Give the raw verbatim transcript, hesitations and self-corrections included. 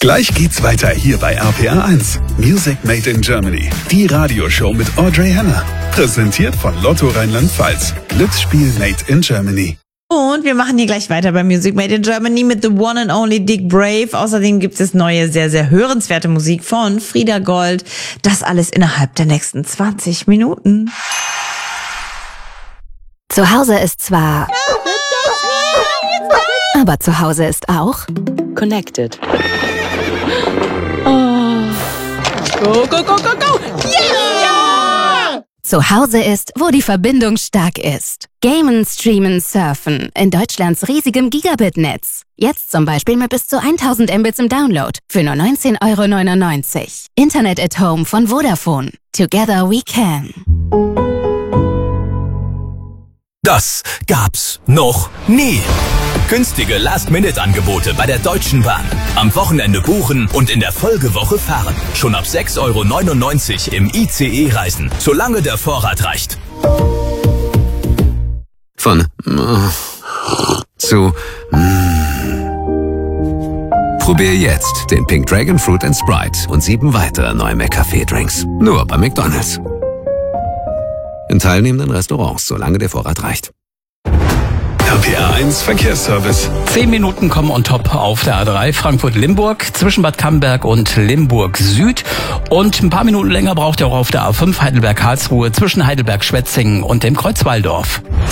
Gleich geht's weiter hier bei R P R eins. Music Made in Germany. Die Radioshow mit Audrey Henner. Präsentiert von Lotto Rheinland-Pfalz. Glücksspiel Made in Germany. Und wir machen hier gleich weiter bei Music Made in Germany mit The One and Only Dick Brave. Außerdem gibt es neue, sehr, sehr hörenswerte Musik von Frieda Gold. Das alles innerhalb der nächsten zwanzig Minuten. Zu Hause ist zwar... Aber zu Hause ist auch... Connected. Oh. Go, go, go, go, go! Yeah! Zu Hause ist, wo die Verbindung stark ist. Gamen, streamen, surfen in Deutschlands riesigem Gigabit-Netz. Jetzt zum Beispiel mit bis zu tausend Mbits im Download für nur neunzehn Euro neunundneunzig. Internet at Home von Vodafone. Together we can. Das gab's noch nie. Günstige Last-Minute-Angebote bei der Deutschen Bahn. Am Wochenende buchen und in der Folgewoche fahren. Schon ab sechs Euro neunundneunzig im I C E-Reisen, solange der Vorrat reicht. Von äh, zu äh. Probier jetzt den Pink Dragon Fruit and Sprite und sieben weitere neue McCafé-Drinks. Nur bei McDonald's. In teilnehmenden Restaurants, solange der Vorrat reicht. R P R eins Verkehrsservice. Zehn Minuten kommen on top auf der A drei Frankfurt-Limburg zwischen Bad Camberg und Limburg Süd. Und ein paar Minuten länger braucht ihr auch auf der A fünf Heidelberg-Karlsruhe zwischen Heidelberg-Schwetzingen und dem Kreuzwalldorf.